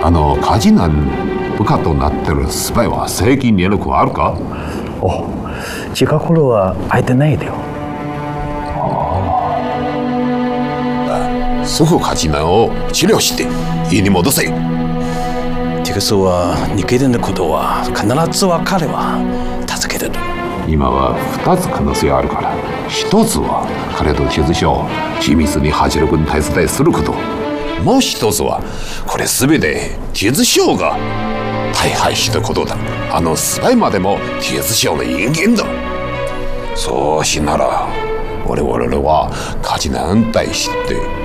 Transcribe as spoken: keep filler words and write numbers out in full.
あのカジナン部下となってるスパイは最近連絡あるか？ お、近頃は会えてないだよ。 すぐカジナンを治療して家に戻せ。 テクスは逃げてることは必ずは彼は助けてる。 今は二つ可能性あるから、一つは彼と鉄匠を秘密に八六に手伝いすること、もう一つはこれ全て鉄匠が大敗したことだ。あのスパイまでも鉄匠の人間だ。そうしなら我々はカジナンに対して